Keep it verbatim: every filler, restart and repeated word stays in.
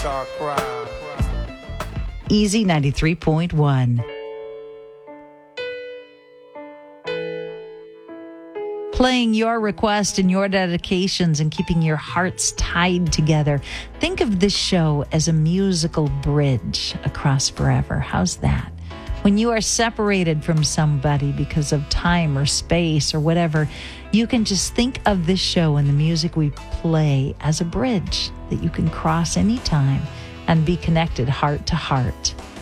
start crying. Easy ninety-three point one. Playing your request and your dedications and keeping your hearts tied together. Think of this show as a musical bridge across forever. How's that? When you are separated from somebody because of time or space or whatever, you can just think of this show and the music we play as a bridge that you can cross anytime and be connected heart to heart.